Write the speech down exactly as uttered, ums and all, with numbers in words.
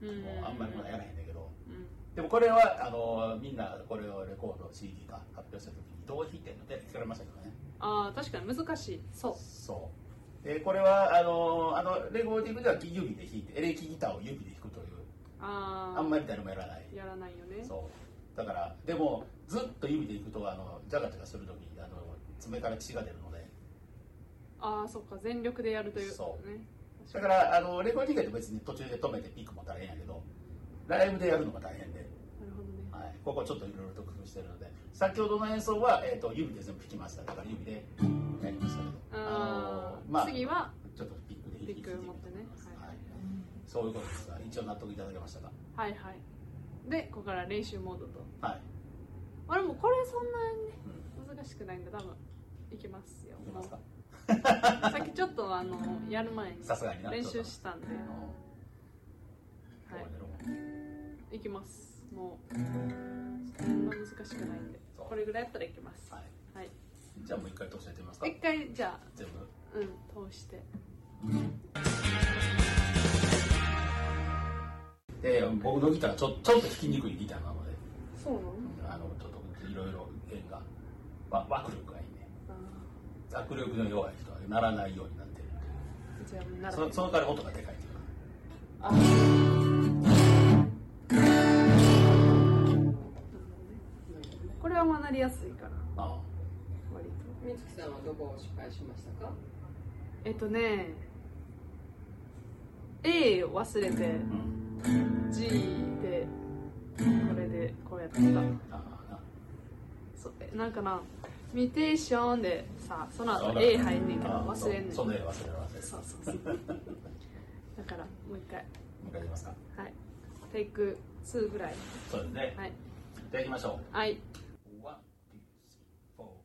うんもうあんまりまだやらへんだけど、 うん、 でもこれはあのみんなこれをレコード シーディー か発表した時にどう弾いてんのって聞かれましたけどね。 ああ確かに難しい。そうそうでこれはあのあのレコーディングでは指で弾いてエレキギターを指で弾くという、 ああんまり誰もやらないやらないよね。 そうだからでもずっと指で弾くとあのジャガジャガする時あの爪から血が出るので、 ああそっか全力でやるというそうね。 だからあのレコーディングって別に途中で止めてピックも大変やけどライブでやるのが大変で、 なるほどね、 はい、ここちょっといろいろと工夫してるので先ほどの演奏は、えー、と指で全部弾きました。だから指でやりましたけど、 あのまあ、 次はちょっとピックで弾いてピック持ってね、 はいはい、そういうことですが一応納得いただけましたか。 はいはい。でここから練習モードと、 はい、 あれもこれそんなにね、うん、難しくないんで多分いけますよ。 いけますかさっきちょっとあのやる前にさすがにな練習したんで、 はい 、いきます。もうそんな難しくないんでこれぐらいやったらいけます。はい、はい、 じゃあもう一回通してやってみますか。 一回じゃあ全部うん通して、 で僕のギターはちょちょっと弾きにくいギターなので、 そうなの、 あのちょっといろいろ弦がわ握力がいいね。握力の弱い人は鳴らないようになってるんで、 じゃあならそ, その代わり音がでかいというか、 あこれはまあなりやすいから、 ああ割と。 みつきさんはどこを失敗しましたか？ えっとね A を忘れて、うん、G でこれでこうやってた。そなんかなミテーションでさその後 A 入んねんけど忘れんねん。 それ忘れる忘れる。 そうそうそうだからもう一回もう一回いきますか。 はいテイクツーぐらい。 そうですね。 はいじゃあいきましょう。 はい。